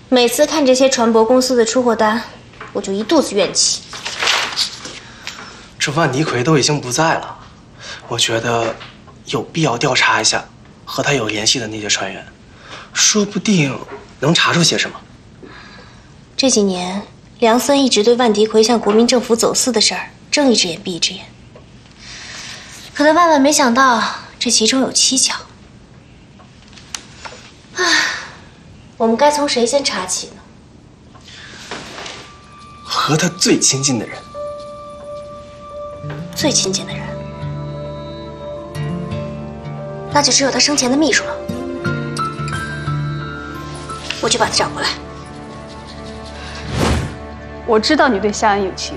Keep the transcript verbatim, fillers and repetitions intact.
每次看这些船舶公司的出货单，我就一肚子怨气。 这万迪奎都已经不在了，我觉得有必要调查一下和他有联系的那些船员，说不定能查出些什么。 这几年，梁森一直对万迪奎向国民政府走私的事儿睁一只眼闭一只眼，可他万万没想到这其中有蹊跷。唉，我们该从谁先查起呢？ 和他最亲近的人。 最亲近的人，那就只有他生前的秘书了。我去把他找过来。 我知道你对夏安有情，